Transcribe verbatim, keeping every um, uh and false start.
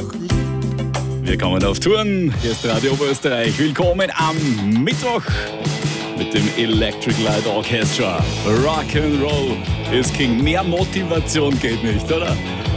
Wir kommen auf Touren. Hier ist Radio Oberösterreich. Willkommen am Mittwoch mit dem Electric Light Orchestra. Rock'n'Roll ist King. Mehr Motivation geht nicht, oder?